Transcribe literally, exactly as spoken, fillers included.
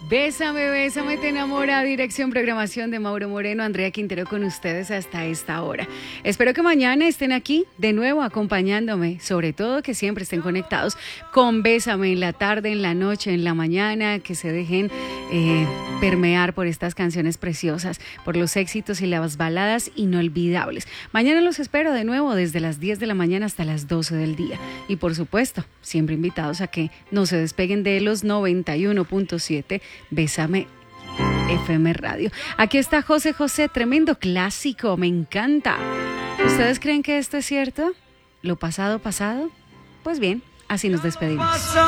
Bésame, bésame, te enamora. Dirección, programación de Mauro Moreno, Andrea Quintero con ustedes hasta esta hora. Espero que mañana estén aquí de nuevo acompañándome, sobre todo que siempre estén conectados con Bésame en la tarde, en la noche, en la mañana, que se dejen eh, permear por estas canciones preciosas, por los éxitos y las baladas inolvidables. Mañana los espero de nuevo desde las diez de la mañana hasta las doce del día. Y por supuesto, siempre invitados a que no se despeguen de los noventa y uno punto siete Bésame F M Radio. Aquí está José José, tremendo clásico, me encanta. ¿Ustedes creen que esto es cierto? ¿Lo pasado, pasado? Pues bien, así nos despedimos.